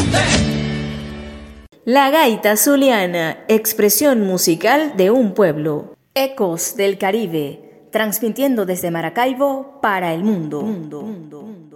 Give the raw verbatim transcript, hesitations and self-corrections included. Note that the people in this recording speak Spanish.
La gaita zuliana, expresión musical de un pueblo. Ecos del Caribe, transmitiendo desde Maracaibo para el mundo. mundo, mundo, mundo.